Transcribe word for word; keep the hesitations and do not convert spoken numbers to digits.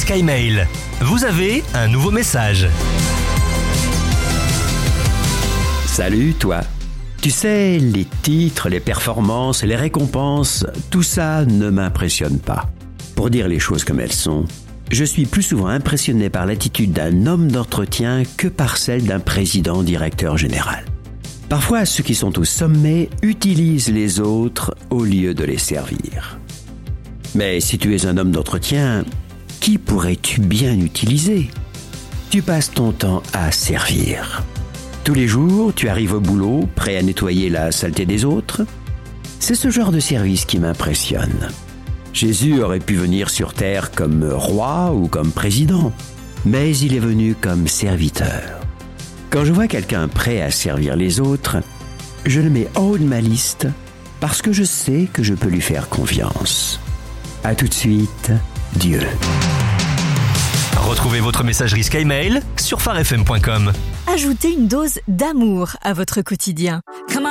Skymail. Vous avez un nouveau message. Salut toi. Tu sais, les titres, les performances, les récompenses, tout ça ne m'impressionne pas. Pour dire les choses comme elles sont, je suis plus souvent impressionné par l'attitude d'un homme d'entretien que par celle d'un président directeur général. Parfois, ceux qui sont au sommet utilisent les autres au lieu de les servir. Mais si tu es un homme d'entretien, qui pourrais-tu bien utiliser ? Tu passes ton temps à servir. Tous les jours, tu arrives au boulot, prêt à nettoyer la saleté des autres. C'est ce genre de service qui m'impressionne. Jésus aurait pu venir sur terre comme roi ou comme président, mais il est venu comme serviteur. Quand je vois quelqu'un prêt à servir les autres, je le mets en haut de ma liste parce que je sais que je peux lui faire confiance. À tout de suite, Dieu. Retrouvez votre messagerie Skymail sur phare f m point com. Ajoutez une dose d'amour à votre quotidien.